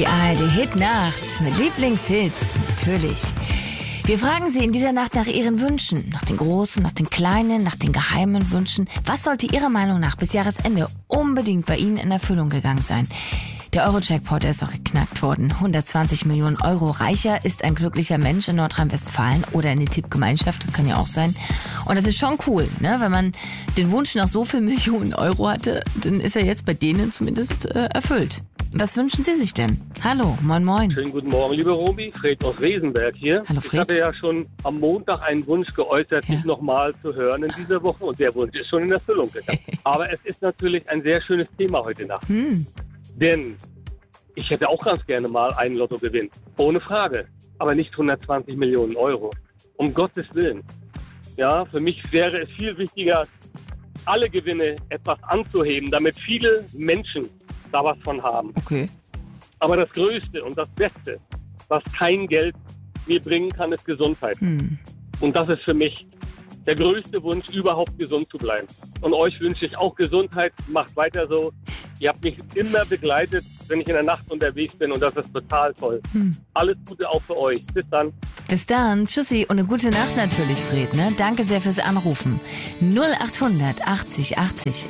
Die ARD-Hit-Nacht mit Lieblingshits, natürlich. Wir fragen Sie in dieser Nacht nach Ihren Wünschen, nach den großen, nach den kleinen, nach den geheimen Wünschen. Was sollte Ihrer Meinung nach bis Jahresende unbedingt bei Ihnen in Erfüllung gegangen sein? Der Euro-Jackpot, der ist doch geknackt worden. 120 Millionen Euro. Reicher ist ein glücklicher Mensch in Nordrhein-Westfalen oder in der Tippgemeinschaft, das kann ja auch sein. Und das ist schon cool, ne? Wenn man den Wunsch nach so viel Millionen Euro hatte, dann ist er jetzt bei denen zumindest erfüllt. Was wünschen Sie sich denn? Hallo, moin moin. Schönen guten Morgen, liebe Robi. Fred aus Resenberg hier. Hallo Fred. Ich hatte ja schon am Montag einen Wunsch geäußert, dich nochmal zu hören in dieser Woche. Und der Wunsch ist schon in Erfüllung gegangen. Aber es ist natürlich ein sehr schönes Thema heute Nacht. Denn ich hätte auch ganz gerne mal einen Lottogewinn. Ohne Frage. Aber nicht 120 Millionen Euro. Um Gottes Willen. Ja, für mich wäre es viel wichtiger, alle Gewinne etwas anzuheben, damit viele Menschen da was von haben. Okay. Aber das Größte und das Beste, was kein Geld mir bringen kann, ist Gesundheit. Und das ist für mich der größte Wunsch, überhaupt gesund zu bleiben. Und euch wünsche ich auch Gesundheit. Macht weiter so. Ihr habt mich immer begleitet, wenn ich in der Nacht unterwegs bin. Und das ist total toll. Alles Gute auch für euch. Bis dann. Bis dann. Tschüssi und eine gute Nacht natürlich, Fred. Ne? Danke sehr fürs Anrufen. 0800 80 80